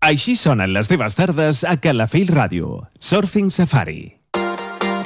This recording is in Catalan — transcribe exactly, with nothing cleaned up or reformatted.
Així sonen les teves tardes a Calafell Ràdio. Surfing Safari.